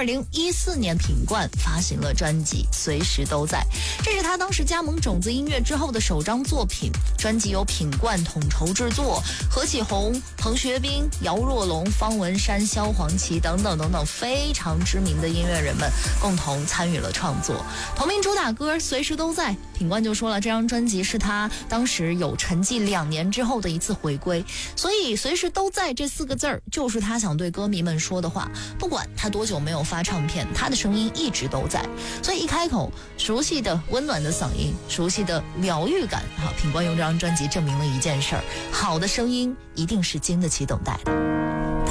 2014年，品冠发行了专辑《随时都在》，这是他当时加盟种子音乐之后的首张作品。专辑由品冠统筹制作，何启宏、彭学斌、姚若龙、方文山、萧煌奇等等非常知名的音乐人们共同参与了创作。同名主打歌《随时都在》，品冠就说了，这张专辑是他当时有沉寂2年之后的一次回归，所以随时都在这4个字儿就是他想对歌迷们说的话。不管他多久没有发唱片，他的声音一直都在。所以一开口，熟悉的温暖的嗓音，熟悉的疗愈感，品冠用这张专辑证明了一件事儿：好的声音一定是经得起等待的。